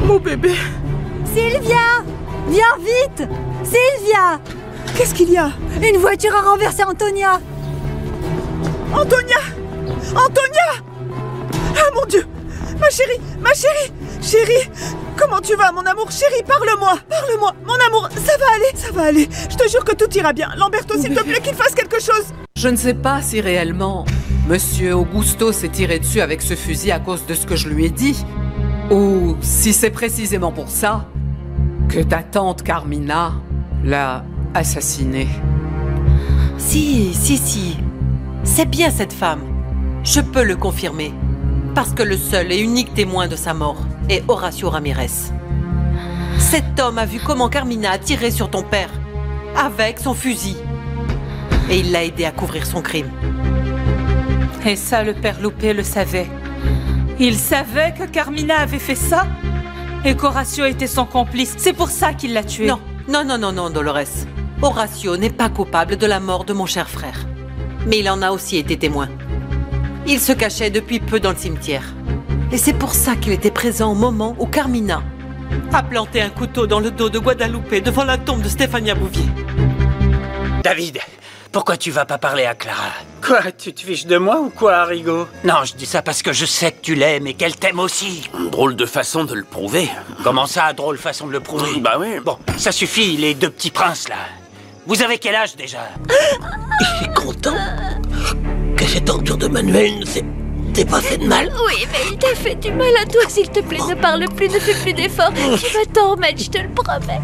Mon bébé. Sylvia! Viens vite! Sylvia! Qu'est-ce qu'il y a? Une voiture a renversé Antonia! Antonia! Antonia! Ah mon Dieu! Ma chérie! Ma chérie! Chérie! Comment tu vas, mon amour? Chérie, parle-moi! Parle-moi! Mon amour, ça va aller! Ça va aller! Je te jure que tout ira bien! Lamberto, s'il te plaît, qu'il fasse quelque chose! Je ne sais pas si réellement Monsieur Augusto s'est tiré dessus avec ce fusil à cause de ce que je lui ai dit, ou si c'est précisément pour ça que ta tante Carmina l'a assassiné. Si. C'est bien cette femme. Je peux le confirmer. Parce que le seul et unique témoin de sa mort est Horacio Ramirez. Cet homme a vu comment Carmina a tiré sur ton père, avec son fusil. Et il l'a aidé à couvrir son crime. Et ça, le père Loupé le savait. Il savait que Carmina avait fait ça et qu'Horacio était son complice. C'est pour ça qu'il l'a tué. Non, Dolores. Horacio n'est pas coupable de la mort de mon cher frère. Mais il en a aussi été témoin. Il se cachait depuis peu dans le cimetière. Et c'est pour ça qu'il était présent au moment où Carmina a planté un couteau dans le dos de Guadalupe devant la tombe de Stefania Bouvier. David, pourquoi tu vas pas parler à Clara? Quoi, tu te fiches de moi ou quoi, Arrigo? Non, je dis ça parce que je sais que tu l'aimes et qu'elle t'aime aussi. Drôle de façon de le prouver. Comment ça, drôle façon de le prouver? Bah oui. Bon, ça suffit, les deux petits princes, là. Vous avez quel âge, déjà? Je suis content que cette ordure de Manuel ne t'ait pas fait de mal. Oui, mais il t'a fait du mal à toi. S'il te plaît, ne parle plus, ne fais plus d'efforts. Tu vas t'en remettre, je te le promets.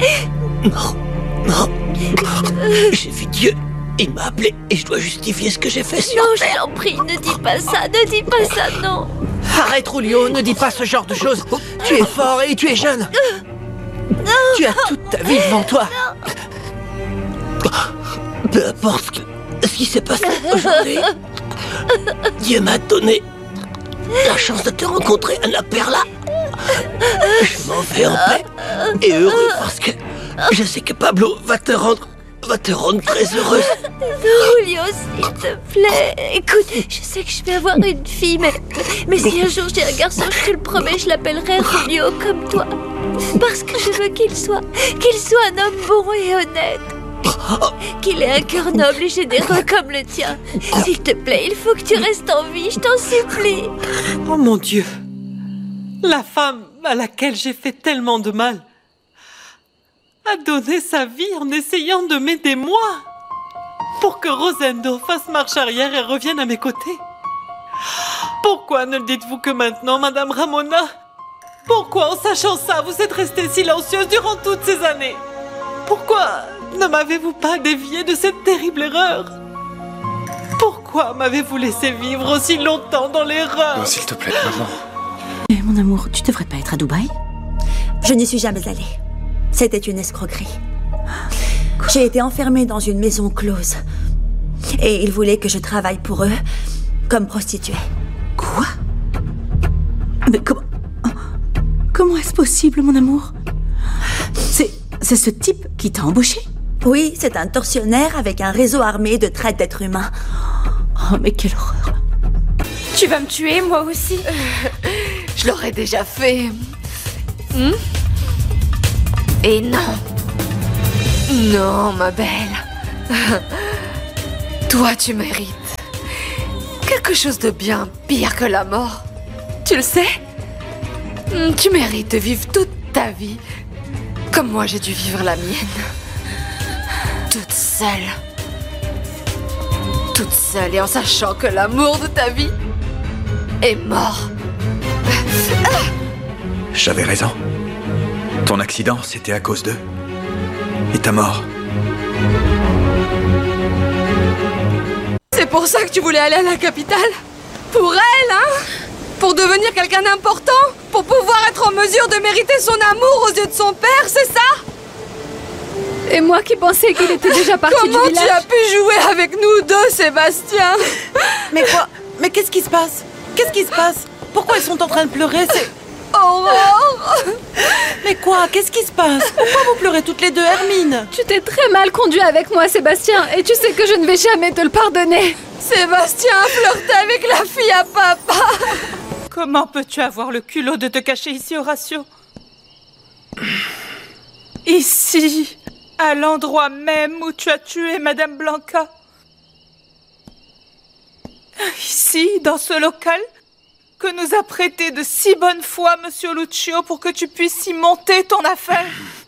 Non. J'ai vu Dieu. Il m'a appelé et je dois justifier ce que j'ai fait sur terre. Non, je t'en prie, ne dis pas ça, non. Arrête, Julio, ne dis pas ce genre de choses. Tu es fort et tu es jeune. Tu as toute ta vie devant toi. Peu importe ce qui s'est passé aujourd'hui, Dieu m'a donné la chance de te rencontrer, Anna Perla. Je m'en vais en paix et heureux parce que je sais que Pablo va te rendre très heureuse. Julio, s'il te plaît. Écoute, je sais que je vais avoir une fille, mais si un jour j'ai un garçon, je te le promets, je l'appellerai Julio comme toi. Parce que je veux qu'il soit un homme bon et honnête. Qu'il ait un cœur noble et généreux comme le tien. S'il te plaît, il faut que tu restes en vie, je t'en supplie. Oh mon Dieu! La femme à laquelle j'ai fait tellement de mal a donné sa vie en essayant de m'aider moi pour que Rosendo fasse marche arrière et revienne à mes côtés. Pourquoi ne le dites-vous que maintenant, Madame Ramona? Pourquoi, en sachant ça, vous êtes restée silencieuse durant toutes ces années? Pourquoi ne m'avez-vous pas déviée de cette terrible erreur? Pourquoi m'avez-vous laissé vivre aussi longtemps dans l'erreur? Oh, s'il te plaît, maman. Mais mon amour, tu devrais pas être à Dubaï? Je n'y suis jamais allée. C'était une escroquerie. J'ai été enfermée dans une maison close. Et ils voulaient que je travaille pour eux comme prostituée. Quoi? Mais comment est-ce possible, mon amour? C'est ce type qui t'a embauché? Oui, c'est un tortionnaire avec un réseau armé de traite d'êtres humains. Oh, mais quelle horreur! Tu vas me tuer, moi aussi. Je l'aurais déjà fait. Et non. Non, ma belle. Toi, tu mérites quelque chose de bien pire que la mort. Tu le sais? Tu mérites de vivre toute ta vie comme moi j'ai dû vivre la mienne. Toute seule. Toute seule et en sachant que l'amour de ta vie est mort. J'avais raison. Ton accident, c'était à cause d'eux. Et ta mort. C'est pour ça que tu voulais aller à la capitale? Pour elle, hein? Pour devenir quelqu'un d'important? Pour pouvoir être en mesure de mériter son amour aux yeux de son père, c'est ça? Et moi qui pensais qu'il était déjà parti du village. Comment tu as pu jouer avec nous deux, Sébastien? Mais quoi? Mais qu'est-ce qui se passe? Qu'est-ce qui se passe? Pourquoi ils sont en train de pleurer? C'est... Aurore! Mais quoi? Qu'est-ce qui se passe? Pourquoi vous pleurez toutes les deux, Hermine? Tu t'es très mal conduit avec moi, Sébastien, et tu sais que je ne vais jamais te le pardonner. Sébastien a flirté avec la fille à papa. Comment peux-tu avoir le culot de te cacher ici, Horacio? Ici, à l'endroit même où tu as tué Madame Blanca. Ici, dans ce local que nous a prêté de si bonne foi Monsieur Lucio pour que tu puisses y monter ton affaire.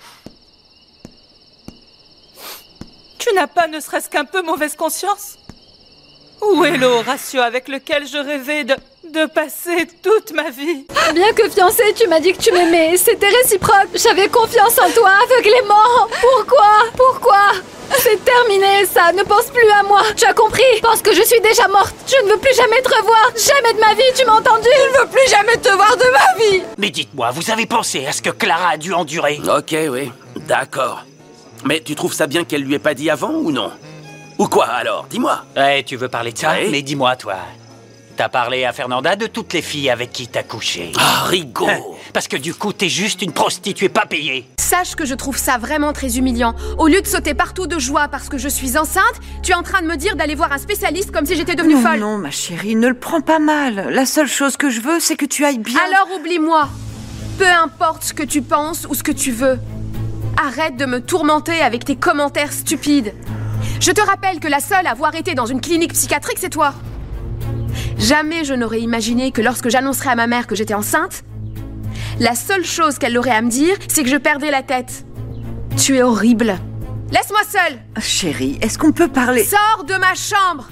Tu n'as pas ne serait-ce qu'un peu mauvaise conscience? Où est le Horatio avec lequel je rêvais de passer toute ma vie? Bien que fiancée, tu m'as dit que tu m'aimais. C'était réciproque. J'avais confiance en toi, aveuglément. Pourquoi? C'est terminé, ça. Ne pense plus à moi. Tu as compris? Pense que je suis déjà morte. Je ne veux plus jamais te revoir. Jamais de ma vie, tu m'as entendu? Je ne veux plus jamais te voir de ma vie. Mais dites-moi, vous avez pensé à ce que Clara a dû endurer? Ok, oui, d'accord. Mais tu trouves ça bien qu'elle lui ait pas dit avant ou non? Ou quoi alors? Dis-moi. Ouais, tu veux parler de ça? Ouais. Mais dis-moi, toi. T'as parlé à Fernanda de toutes les filles avec qui t'as couché? Ah, Rigo! Parce que du coup, t'es juste une prostituée pas payée. Sache que je trouve ça vraiment très humiliant. Au lieu de sauter partout de joie parce que je suis enceinte, tu es en train de me dire d'aller voir un spécialiste comme si j'étais devenue folle. Non, ma chérie, ne le prends pas mal. La seule chose que je veux, c'est que tu ailles bien. Alors oublie-moi. Peu importe ce que tu penses ou ce que tu veux. Arrête de me tourmenter avec tes commentaires stupides. Je te rappelle que la seule à avoir été dans une clinique psychiatrique, c'est toi. Jamais je n'aurais imaginé que lorsque j'annoncerais à ma mère que j'étais enceinte, la seule chose qu'elle aurait à me dire, c'est que je perdais la tête. Tu es horrible. Laisse-moi seule. Chérie, est-ce qu'on peut parler? Sors de ma chambre.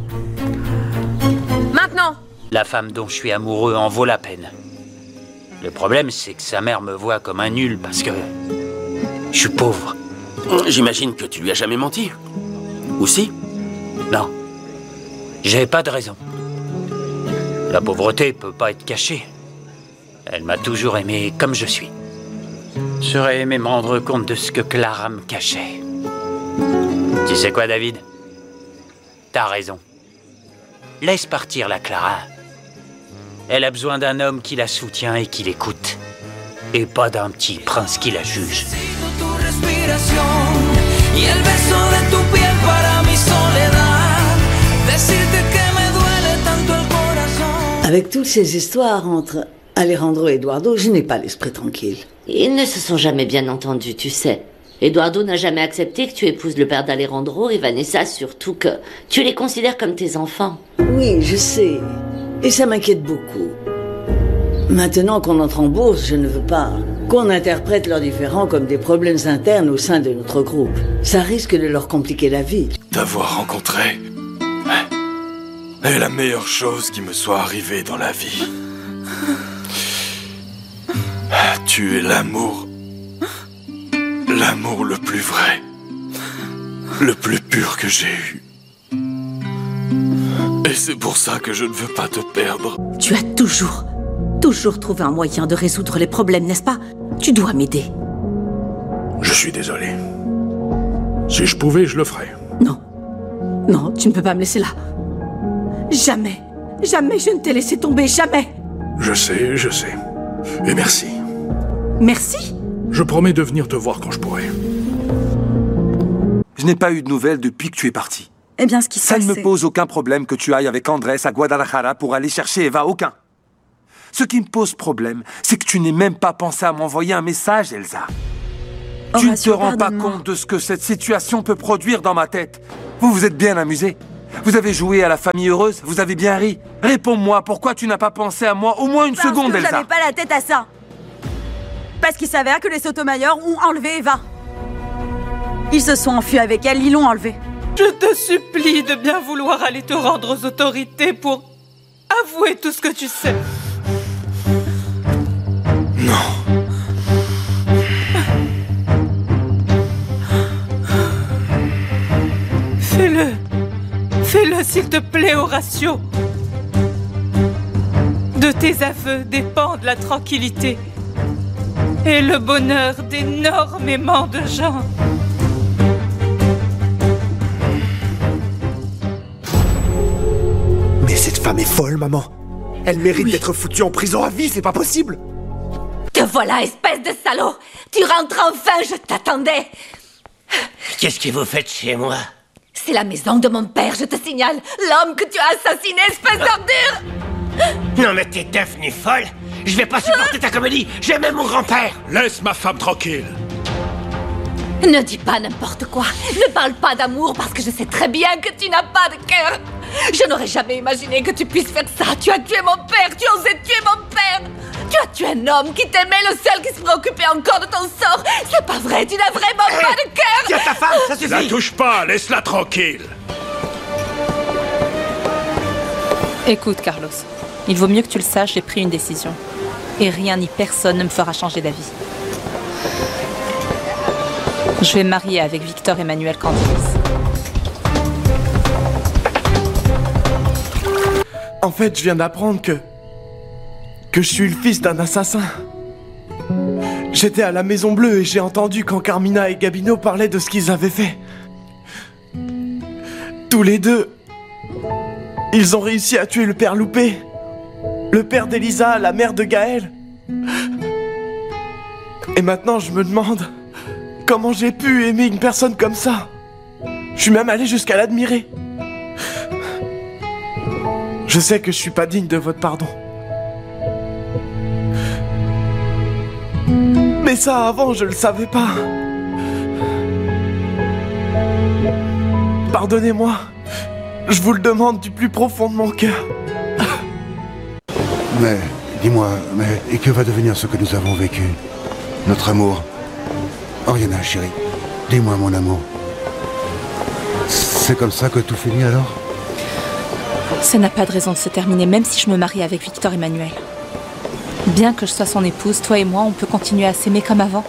Maintenant. La femme dont je suis amoureux en vaut la peine. Le problème, c'est que sa mère me voit comme un nul parce que je suis pauvre. J'imagine que tu lui as jamais menti. Ou si? Non. J'ai pas de raison. La pauvreté peut pas être cachée. Elle m'a toujours aimé comme je suis. J'aurais aimé me rendre compte de ce que Clara me cachait. Tu sais quoi, David? T'as raison. Laisse partir la Clara. Elle a besoin d'un homme qui la soutient et qui l'écoute. Et pas d'un petit prince qui la juge. Avec toutes ces histoires entre Alejandro et Eduardo, je n'ai pas l'esprit tranquille. Ils ne se sont jamais bien entendus, tu sais. Eduardo n'a jamais accepté que tu épouses le père d'Alejandro et Vanessa, surtout que tu les considères comme tes enfants. Oui, je sais. Et ça m'inquiète beaucoup. Maintenant qu'on entre en bourse, je ne veux pas qu'on interprète leurs différends comme des problèmes internes au sein de notre groupe. Ça risque de leur compliquer la vie. T'avoir rencontré est la meilleure chose qui me soit arrivée dans la vie. Tu es l'amour le plus vrai, le plus pur que j'ai eu. Et c'est pour ça que je ne veux pas te perdre. Tu as toujours trouvé un moyen de résoudre les problèmes, n'est-ce pas? Tu dois m'aider. Je suis désolé. Si je pouvais, je le ferais. Non, tu ne peux pas me laisser là. Jamais je ne t'ai laissé tomber, jamais. Je sais. Et merci. Merci? Je promets de venir te voir quand je pourrai. Je n'ai pas eu de nouvelles depuis que tu es parti. Eh bien, ce qui se passe, ça ne me pose aucun problème que tu ailles avec Andrés à Guadalajara pour aller chercher Eva, aucun. Ce qui me pose problème, c'est que tu n'aies même pas pensé à m'envoyer un message, Elsa. Tu ne te rends pas compte de ce que cette situation peut produire dans ma tête. Vous vous êtes bien amusés. Vous avez joué à la famille heureuse, vous avez bien ri. Réponds-moi, pourquoi tu n'as pas pensé à moi au moins une seconde, Elsa? Parce que j'avais pas la tête à ça. Parce qu'il s'avère que les Sotomayor ont enlevé Eva. Ils se sont enfuis avec elle, ils l'ont enlevée. Je te supplie de bien vouloir aller te rendre aux autorités pour avouer tout ce que tu sais. Non. Fais-le, s'il te plaît, Horatio. De tes aveux dépendent la tranquillité et le bonheur d'énormément de gens. Mais cette femme est folle, maman. Elle mérite d'être foutue en prison à vie, c'est pas possible. Te voilà, espèce de salaud! Tu rentres enfin, je t'attendais! Qu'est-ce que vous faites chez moi? C'est la maison de mon père, je te signale! L'homme que tu as assassiné, espèce d'ordure! Non mais t'es devenue folle? Je vais pas supporter ta comédie! J'ai même mon grand-père! Laisse ma femme tranquille! Ne dis pas n'importe quoi. Ne parle pas d'amour parce que je sais très bien que tu n'as pas de cœur. Je n'aurais jamais imaginé que tu puisses faire ça. Tu as tué mon père, tu as osé tuer mon père. Tu as tué un homme qui t'aimait, le seul qui se préoccupait encore de ton sort. C'est pas vrai, tu n'as vraiment pas de cœur. Tiens ta femme, ça suffit. La touche pas, laisse-la tranquille. Écoute, Carlos, il vaut mieux que tu le saches, j'ai pris une décision. Et rien ni personne ne me fera changer d'avis. Je vais me marier avec Victor Emmanuel Candiles. En fait, je viens d'apprendre que je suis le fils d'un assassin. J'étais à la Maison Bleue et j'ai entendu quand Carmina et Gabino parlaient de ce qu'ils avaient fait. Tous les deux, ils ont réussi à tuer le père Loupé, le père d'Elisa, la mère de Gaël. Et maintenant, je me demande comment j'ai pu aimer une personne comme ça. Je suis même allé jusqu'à l'admirer. Je sais que je suis pas digne de votre pardon. Mais ça, avant, je le savais pas. Pardonnez-moi. Je vous le demande du plus profond de mon cœur. Mais, dis-moi, et que va devenir ce que nous avons vécu? Notre amour? Oriana, chérie, dis-moi mon amour. C'est comme ça que tout finit alors? Ça n'a pas de raison de se terminer, même si je me marie avec Victor Emmanuel. Bien que je sois son épouse, toi et moi, on peut continuer à s'aimer comme avant.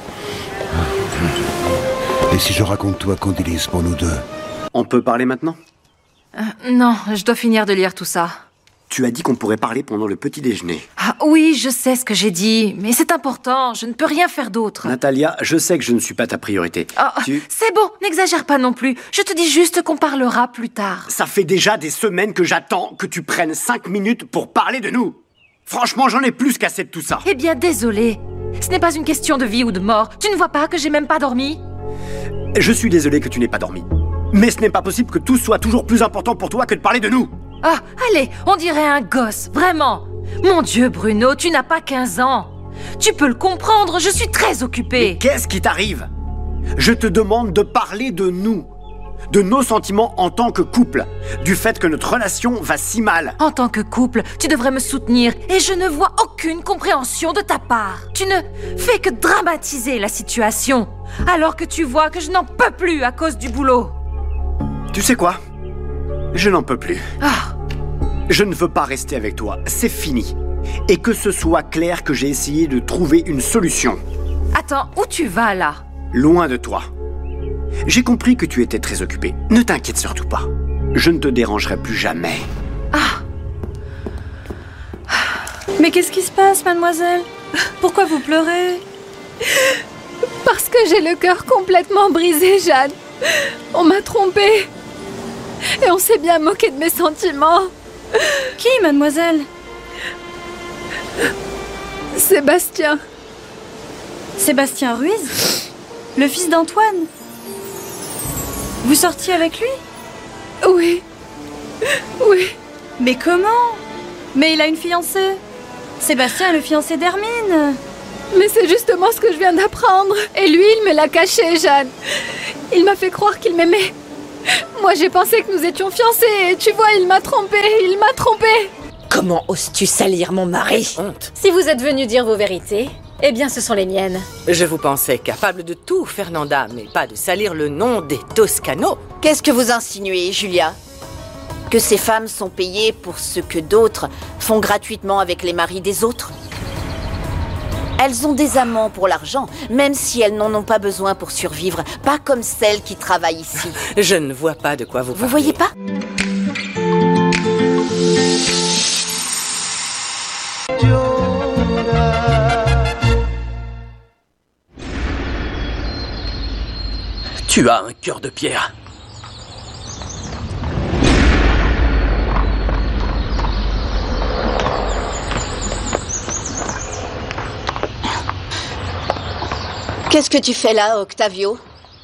Et si je raconte tout à Candiles pour nous deux? On peut parler maintenant? Non, je dois finir de lire tout ça. Tu as dit qu'on pourrait parler pendant le petit déjeuner. Ah oui, je sais ce que j'ai dit, mais c'est important, je ne peux rien faire d'autre. Natalia, je sais que je ne suis pas ta priorité. Oh, c'est bon, n'exagère pas non plus. Je te dis juste qu'on parlera plus tard. Ça fait déjà des semaines que j'attends que tu prennes 5 minutes pour parler de nous. Franchement, j'en ai plus qu'assez de tout ça. Eh bien, désolé. Ce n'est pas une question de vie ou de mort. Tu ne vois pas que j'ai même pas dormi? Je suis désolé que tu n'aies pas dormi. Mais ce n'est pas possible que tout soit toujours plus important pour toi que de parler de nous. Ah, allez, on dirait un gosse, vraiment. Mon Dieu, Bruno, tu n'as pas 15 ans. Tu peux le comprendre, je suis très occupée. Mais qu'est-ce qui t'arrive? Je te demande de parler de nous. De nos sentiments en tant que couple. Du fait que notre relation va si mal. En tant que couple, tu devrais me soutenir. Et je ne vois aucune compréhension de ta part. Tu ne fais que dramatiser la situation. Alors que tu vois que je n'en peux plus à cause du boulot. Tu sais quoi? Je n'en peux plus. Je ne veux pas rester avec toi. C'est fini. Et que ce soit clair que j'ai essayé de trouver une solution. Attends, où tu vas là? Loin de toi. J'ai compris que tu étais très occupée. Ne t'inquiète surtout pas. Je ne te dérangerai plus jamais. Mais qu'est-ce qui se passe, mademoiselle? Pourquoi vous pleurez? Parce que j'ai le cœur complètement brisé, Jeanne. On m'a trompée. Et on s'est bien moqué de mes sentiments. Qui, mademoiselle? Sébastien. Sébastien Ruiz? Le fils d'Antoine? Vous sortiez avec lui? Oui. Oui. Mais comment? Mais il a une fiancée. Sébastien est le fiancé d'Hermine. Mais c'est justement ce que je viens d'apprendre. Et lui, il me l'a caché, Jeanne. Il m'a fait croire qu'il m'aimait. Moi, j'ai pensé que nous étions fiancés. Et tu vois, il m'a trompée. Il m'a trompée. Comment oses-tu salir mon mari? Honte. Si vous êtes venu dire vos vérités, eh bien, ce sont les miennes. Je vous pensais capable de tout, Fernanda, mais pas de salir le nom des Toscano. Qu'est-ce que vous insinuez, Julia? Que ces femmes sont payées pour ce que d'autres font gratuitement avec les maris des autres? Elles ont des amants pour l'argent, même si elles n'en ont pas besoin pour survivre. Pas comme celles qui travaillent ici. Je ne vois pas de quoi vous parlez. Vous voyez pas? Tu as un cœur de pierre. Qu'est-ce que tu fais là, Octavio?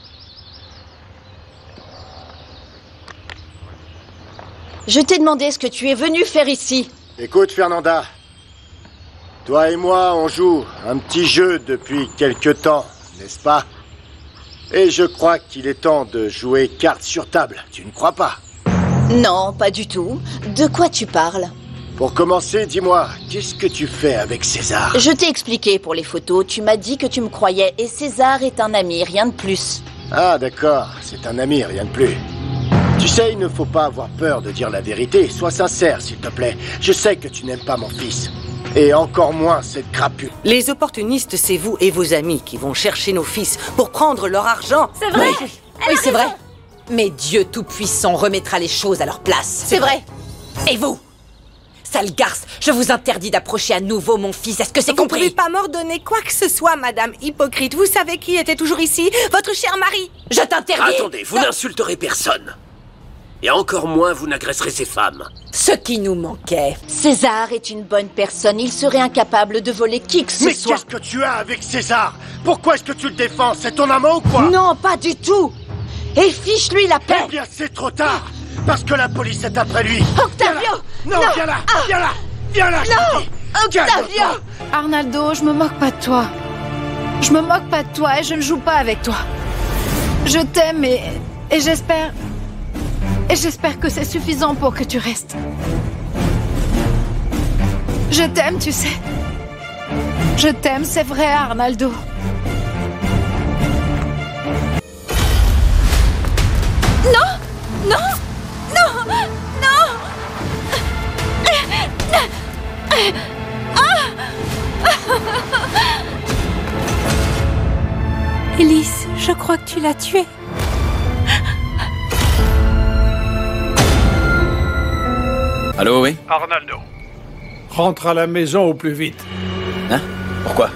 Je t'ai demandé ce que tu es venu faire ici. Écoute, Fernanda. « Toi et moi, on joue un petit jeu depuis quelque temps, n'est-ce pas ? Et je crois qu'il est temps de jouer carte sur table, tu ne crois pas? Non, pas du tout. De quoi tu parles? Pour commencer, dis-moi, qu'est-ce que tu fais avec César? Je t'ai expliqué pour les photos, tu m'as dit que tu me croyais et César est un ami, rien de plus. Ah d'accord, c'est un ami, rien de plus. Tu sais, il ne faut pas avoir peur de dire la vérité, sois sincère s'il te plaît. Je sais que tu n'aimes pas mon fils. Et encore moins cette crapule. Les opportunistes, c'est vous et vos amis qui vont chercher nos fils pour prendre leur argent. C'est vrai. Oui, c'est vrai. Mais Dieu Tout-Puissant remettra les choses à leur place. C'est vrai. Et vous, sale garce, je vous interdis d'approcher à nouveau mon fils. Est-ce que c'est compris? Vous ne pouvez pas m'ordonner quoi que ce soit, Madame Hypocrite. Vous savez qui était toujours ici? Votre cher mari. Je t'interdis. Attendez, vous n'insulterez personne. Et encore moins, vous n'agresserez ces femmes. Ce qui nous manquait. César est une bonne personne, il serait incapable de voler qui que ce soit. Mais qu'est-ce que tu as avec César? Pourquoi est-ce que tu le défends? C'est ton amant ou quoi? Non, pas du tout. Et fiche-lui la paix. Eh bien, c'est trop tard. Parce que la police est après lui. Octavio! Non, viens là, viens là, viens là. Non, Octavio! Arnaldo, je me moque pas de toi. Je me moque pas de toi et je ne joue pas avec toi. Je t'aime et j'espère... Et j'espère que c'est suffisant pour que tu restes. Je t'aime, tu sais. Je t'aime, c'est vrai, Arnaldo. Non! Non! Non! Non! Élise, je crois que tu l'as tué. Allô, oui? Arnaldo, rentre à la maison au plus vite. Hein? Pourquoi?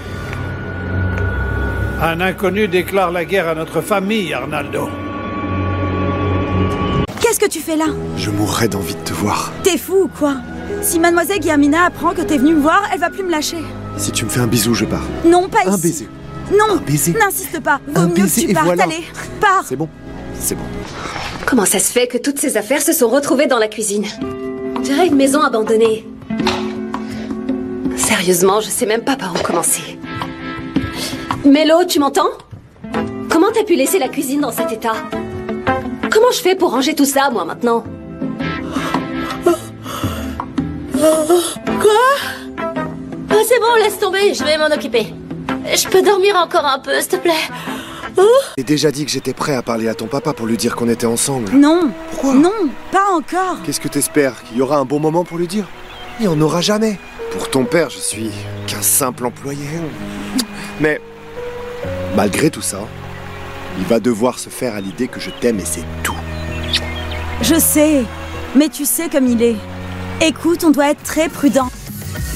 Un inconnu déclare la guerre à notre famille, Arnaldo. Qu'est-ce que tu fais là? Je mourrais d'envie de te voir. T'es fou ou quoi? Si mademoiselle Guillermina apprend que t'es venu me voir, elle va plus me lâcher. Si tu me fais un bisou, je pars. Non, pas ici. Un baiser. Non, un baiser. N'insiste pas. Vaut Un mieux baiser que tu et partes. voilà. Allez, pars. C'est bon, c'est bon. Comment ça se fait que toutes ces affaires se sont retrouvées dans la cuisine? On dirait une maison abandonnée. Sérieusement, je sais même pas par où commencer. Mélo, tu m'entends? Comment t'as pu laisser la cuisine dans cet état? Comment je fais pour ranger tout ça, moi, maintenant? Quoi? Oh, c'est bon, laisse tomber, je vais m'en occuper. Je peux dormir encore un peu, s'il te plaît? J'ai déjà dit que j'étais prêt à parler à ton papa pour lui dire qu'on était ensemble. Non. Pourquoi? Non, pas encore. Qu'est-ce que t'espères? Qu'il y aura un bon moment pour lui dire? Il n'y en aura jamais. Pour ton père, je suis qu'un simple employé. Mais, malgré tout ça, il va devoir se faire à l'idée que je t'aime et c'est tout. Je sais, mais tu sais comme il est. Écoute, on doit être très prudent.